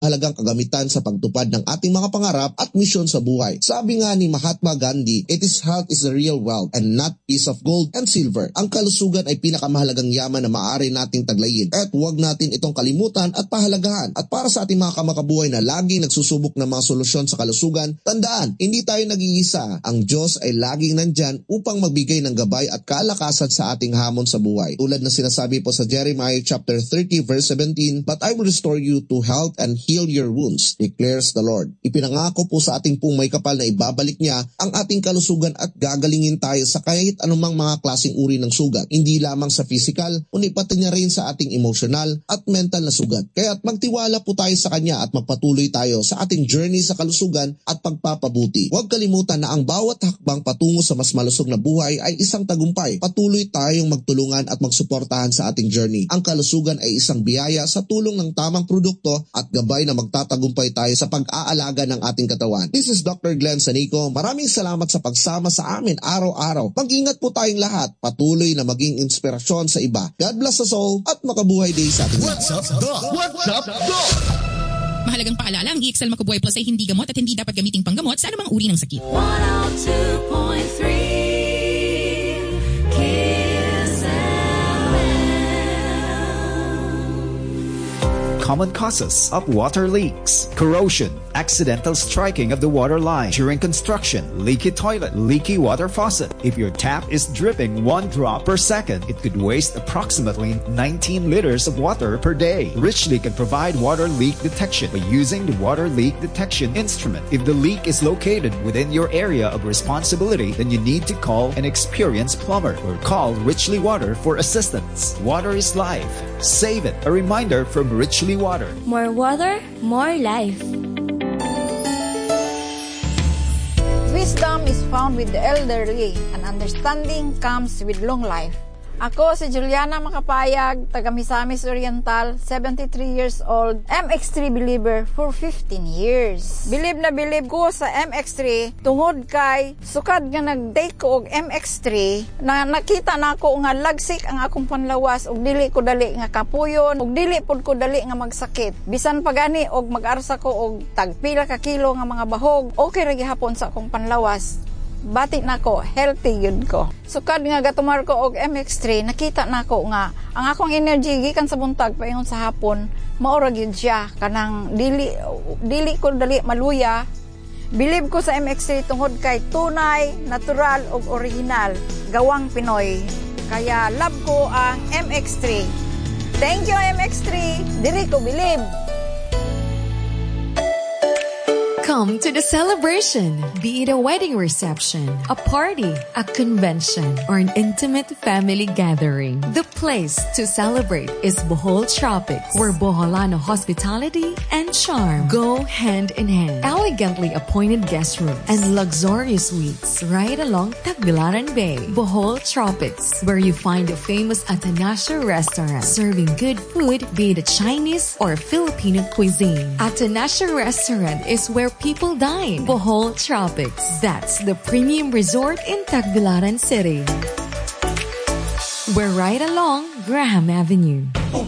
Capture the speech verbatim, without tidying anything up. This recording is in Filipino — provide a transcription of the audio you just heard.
pinakamahalagang kagamitan sa pagtupad ng ating mga pangarap at misyon sa buhay. Sabi nga ni Mahatma Gandhi, "It is health is the real wealth and not piece of gold and silver." Ang kalusugan ay pinakamahalagang yaman na maaari nating taglayin at huwag natin itong kalimutan at pahalagahan. At para sa ating mga kamakabuhay na laging nagsusubok ng mga solusyon sa kalusugan, tandaan, hindi tayo nag-iisa. Ang Diyos ay laging nandyan upang magbigay ng gabay at kalakasan sa ating hamon sa buhay. Tulad na sinasabi po sa Jeremiah chapter thirty verse seventeen, "But I will restore you to health and heal your wounds, declares the Lord." Ipinangako po sa ating pong may kapal na ibabalik niya ang ating kalusugan at gagalingin tayo sa kahit anumang mga klaseng uri ng sugat. Hindi lamang sa physical, kundi pati na rin sa ating emotional at mental na sugat. Kaya't magtiwala po tayo sa Kanya at magpatuloy tayo sa ating journey sa kalusugan at pagpapabuti. Huwag kalimutan na ang bawat hakbang patungo sa mas malusog na buhay ay isang tagumpay. Patuloy tayong magtulungan at magsuportahan sa ating journey. Ang kalusugan ay isang biyaya sa tulong ng tamang produkto at gabay na magtatagumpay tayo sa pag-aalaga ng ating katawan. This is Doctor Glenn Sanico. Maraming salamat sa pagsama sa amin araw-araw. Mag-ingat po tayong lahat. Patuloy na maging inspirasyon sa iba. God bless us all at makabuhay day sa ating. What's up, Doc? What's up, Doc? Mahalagang paalala, ang E X L Macabuhay Plus ay hindi gamot at hindi dapat gamiting panggamot sa anumang uri ng sakit. one oh two point three Kiss F M. Common causes of water leaks: corrosion, accidental striking of the water line during construction, leaky toilet, leaky water faucet. If your tap is dripping one drop per second, it could waste approximately nineteen liters of water per day. Richly can provide water leak detection by using the water leak detection instrument. If the leak is located within your area of responsibility, then you need to call an experienced plumber or call Richly Water for assistance. Water is life. Save it. A reminder from Richly Water. More water, more life. Wisdom is found with the elderly, and understanding comes with long life. Ako si Juliana Makapayag, taga Misamis Oriental, seventy-three years old, M X three believer for fifteen years. Believe na believe ko sa M X three tungod kay sukad nga nag-take ko og M X three na nakita na ako nga lagsik ang akong panlawas og dili ko dali nga kapuyon og dili pod ko dali nga magsakit. Bisan pagani og mag-arsa ko og tagpila ka kilo nga mga bahog, okay ra gihapon sa akong panlawas. Bati na ko, healthy yun ko. Sukad nga gatumar ko og M X three, nakita na ko nga ang akong energy gikan sa buntag paingon sa hapon, maura gyud siya kanang dili dili ko dali maluya. Believe ko sa M X three tungod kay tunay, natural ug original, gawang Pinoy. Kaya love ko ang M X three. Thank you M X three. Diri ko believe. Come to the celebration, be it a wedding reception, a party, a convention, or an intimate family gathering. The place to celebrate is Bohol Tropics, where Boholano hospitality and charm go hand in hand. Elegantly appointed guest rooms and luxurious suites right along Tagbilaran Bay. Bohol Tropics, where you find the famous Atanasio restaurant, serving good food, be it a Chinese or Filipino cuisine. Atanasio restaurant is where people dine. Bohol Tropics. That's the premium resort in Tagbilaran City. We're right along Graham Avenue. Oh,